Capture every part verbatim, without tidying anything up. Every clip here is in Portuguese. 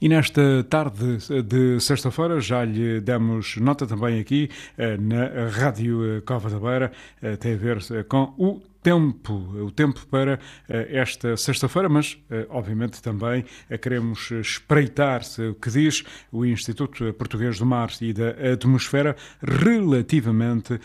E nesta tarde de sexta-feira já lhe demos nota também aqui na Rádio Cova da Beira, tem a ver com o tempo, o tempo para esta sexta-feira, mas obviamente também queremos espreitar o que diz o Instituto Português do Mar e da Atmosfera relativamente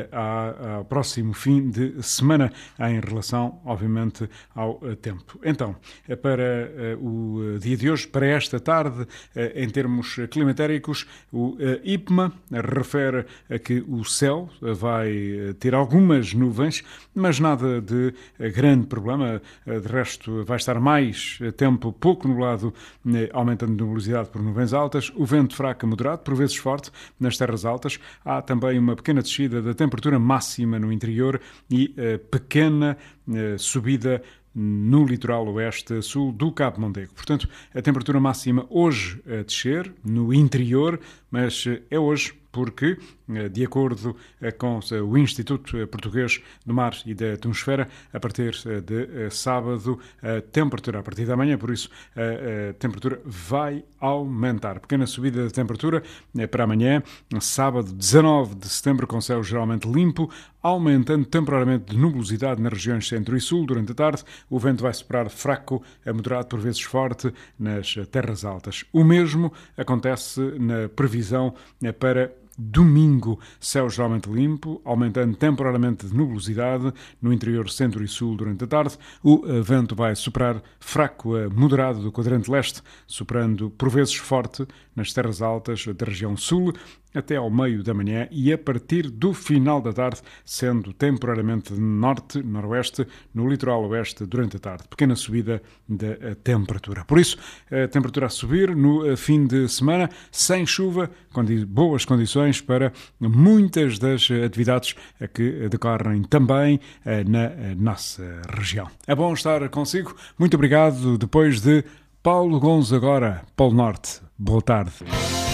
ao próximo fim de semana em relação, obviamente, ao tempo. Então, para o dia de hoje, para esta tarde, em termos climatéricos, o IPMA refere a que o céu vai ter algumas nuvens, mas nada de grande problema. De resto, vai estar mais tempo pouco nublado, aumentando a nubosidade por nuvens altas, o vento fraco a moderado, por vezes forte, nas terras altas. Há também uma pequena descida da temperatura máxima no interior e pequena subida no litoral oeste-sul do Cabo Mondego. Portanto, a temperatura máxima hoje a descer no interior, mas é hoje porque, de acordo com o Instituto Português do Mar e da Atmosfera, a partir de sábado, a temperatura, a partir da manhã, por isso, a temperatura vai aumentar. Pequena subida da temperatura para amanhã, sábado, dezanove de setembro, com céu geralmente limpo, aumentando temporariamente de nubosidade nas regiões centro e sul durante a tarde. O vento vai soprar fraco a moderado, por vezes forte, nas terras altas. O mesmo acontece na previsão para domingo, céu geralmente limpo, aumentando temporariamente de nubosidade no interior centro e sul durante a tarde. O vento vai soprar fraco a moderado do quadrante leste, soprando por vezes forte nas terras altas da região sul até ao meio da manhã e a partir do final da tarde, sendo temporariamente de norte, noroeste, no litoral oeste durante a tarde. Pequena subida da temperatura. Por isso, a temperatura a subir no fim de semana, sem chuva, com boas condições para muitas das atividades que decorrem também na nossa região. É bom estar consigo. Muito obrigado. Depois de Paulo Gonzo agora, Polo Norte. Boa tarde.